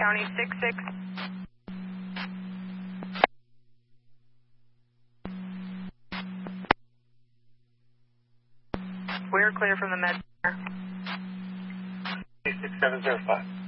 County 66. We're clear from the med center. 6705.